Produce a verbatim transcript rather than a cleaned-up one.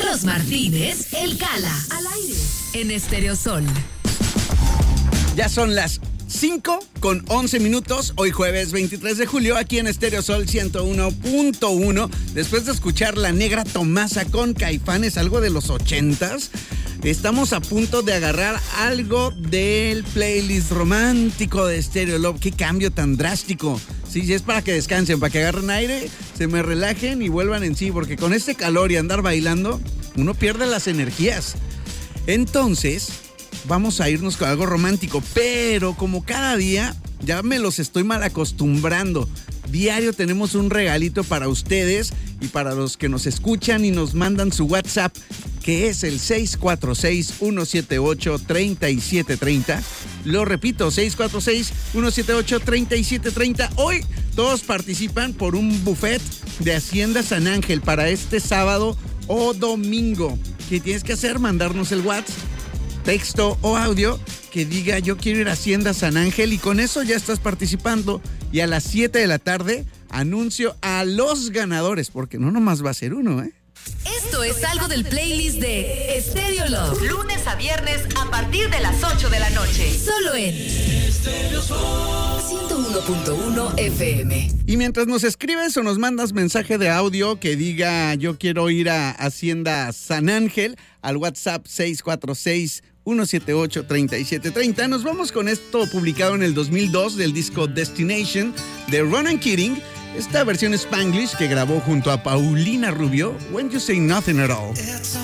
Los Martínez, El Cala, al aire, en Estéreo Sol. Ya son las cinco con once minutos, hoy jueves veintitrés de julio, aquí en Estéreo Sol ciento uno punto uno. Después de escuchar La Negra Tomasa con Caifanes, algo de los ochentas, estamos a punto de agarrar algo del playlist romántico de Stereo Love. ¡Qué cambio tan drástico! Sí, es para que descansen, para que agarren aire, se me relajen y vuelvan en sí, porque con este calor y andar bailando, uno pierde las energías. Entonces, vamos a irnos con algo romántico, pero como cada día ya me los estoy mal acostumbrando. Diario tenemos un regalito para ustedes y para los que nos escuchan y nos mandan su WhatsApp, que es el seis cuatro seis, uno siete ocho, tres siete tres cero. Lo repito, seis cuatro seis, uno siete ocho, tres siete tres cero. Hoy todos participan por un buffet de Hacienda San Ángel para este sábado o domingo. ¿Qué tienes que hacer? Mandarnos el WhatsApp, texto o audio que diga yo quiero ir a Hacienda San Ángel, y con eso ya estás participando. Y a las siete de la tarde anuncio a los ganadores, porque no nomás va a ser uno, ¿eh? Esto es algo del playlist de Stereo Love. Lunes a viernes a partir de las ocho de la noche. Solo en ciento uno punto uno F M. Y mientras nos escribes o nos mandas mensaje de audio que diga yo quiero ir a Hacienda San Ángel, al WhatsApp seis cuatro seis, uno siete ocho, tres siete tres cero, nos vamos con esto publicado en el dos mil dos del disco Destination de Ronan Keating. Esta versión Spanglish que grabó junto a Paulina Rubio, When You Say Nothing at All.